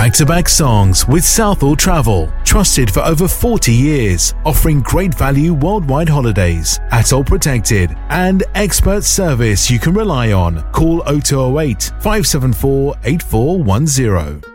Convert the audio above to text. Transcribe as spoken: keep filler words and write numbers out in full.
Back-to-back songs with Southall Travel. Trusted for over forty years. Offering great value worldwide holidays. Atoll protected. And expert service you can rely on. Call oh two oh eight, five seven four, eight four one zero.